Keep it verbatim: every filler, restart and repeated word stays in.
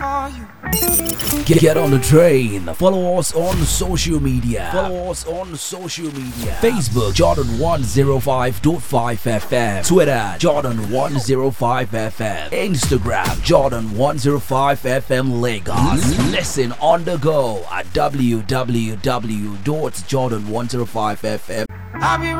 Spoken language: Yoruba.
for you. Get, get on the train. Follow us on social media. Follow us on social media. Facebook Jordan one oh five point five F M. Twitter Jordan one oh five F M. Instagram Jordan one oh five F M Lagos. Listen on the go at w w w dot jordan one oh five f m. I'll be